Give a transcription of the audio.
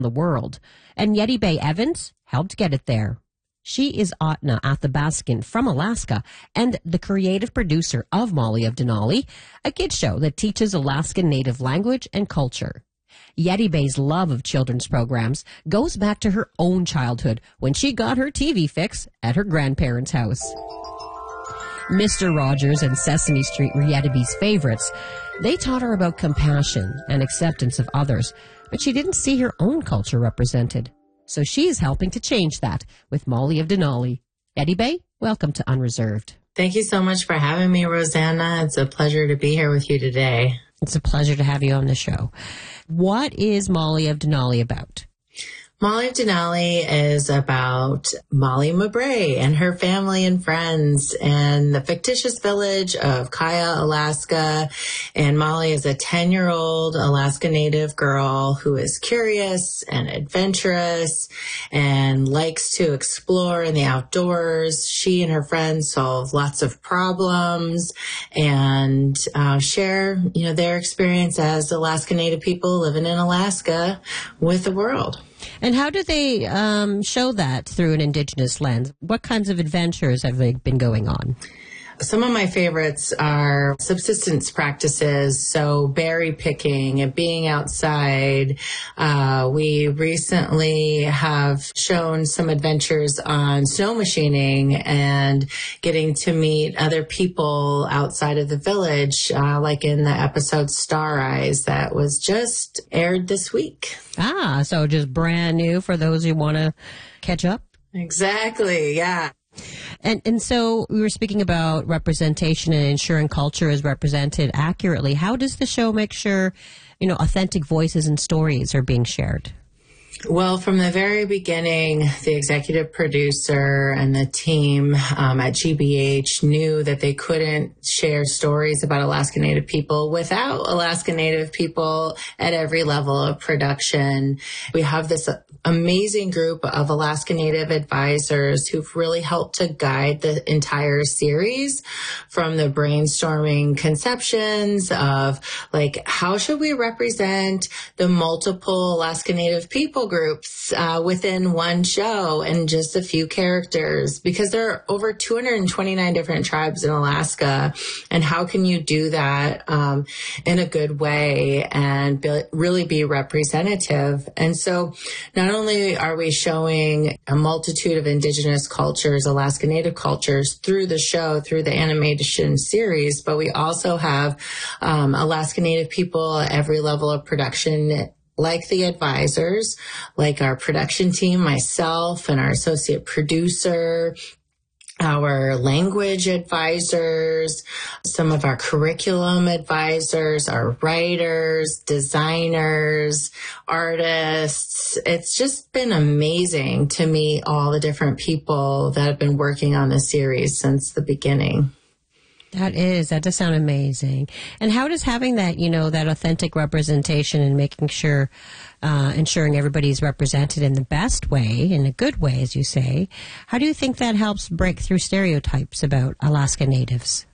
the world. And Yeti Bay Evans helped get it there. She is Atna Athabaskan from Alaska and the creative producer of Molly of Denali, a kids show that teaches Alaskan Native language and culture. Yeti Bay's love of children's programs goes back to her own childhood when she got her TV fix at her grandparents' house. Mr. Rogers and Sesame Street were Yeti Bay's favorites. They taught her about compassion and acceptance of others, but she didn't see her own culture represented. So she's helping to change that with Molly of Denali. Yeti Bay, welcome to Unreserved. Thank you so much for having me, Rosanna. It's a pleasure to be here with you today. It's a pleasure to have you on the show. What is Molly of Denali about? Molly of Denali is about Molly Mabray and her family and friends and the fictitious village of Kaya, Alaska. And Molly is a 10-year-old Alaska Native girl who is curious and adventurous and likes to explore in the outdoors. She and her friends solve lots of problems and share, their experience as Alaska Native people living in Alaska with the world. And how do they show that through an Indigenous lens? What kinds of adventures have they been going on? Some of my favorites are subsistence practices, so berry picking and being outside. We recently have shown some adventures on snow machining and getting to meet other people outside of the village, like in the episode Star Eyes that was just aired this week. So just brand new for those who want to catch up? Exactly, yeah. And so we were speaking about representation and ensuring culture is represented accurately. How does the show make sure, authentic voices and stories are being shared? Well, from the very beginning, the executive producer and the team at GBH knew that they couldn't share stories about Alaska Native people without Alaska Native people at every level of production. We have this amazing group of Alaska Native advisors who've really helped to guide the entire series, from the brainstorming conceptions of how should we represent the multiple Alaska Native people groups within one show and just a few characters, because there are over 229 different tribes in Alaska. And how can you do that in a good way and really be representative? And so not only are we showing a multitude of Indigenous cultures, Alaska Native cultures through the show, through the animation series, but we also have Alaska Native people at every level of production, like the advisors, like our production team, myself and our associate producer, our language advisors, some of our curriculum advisors, our writers, designers, artists. It's just been amazing to meet all the different people that have been working on the series since the beginning. That does sound amazing. And how does having that, that authentic representation and making sure, ensuring everybody's represented in the best way, in a good way, as you say, how do you think that helps break through stereotypes about Alaska Natives?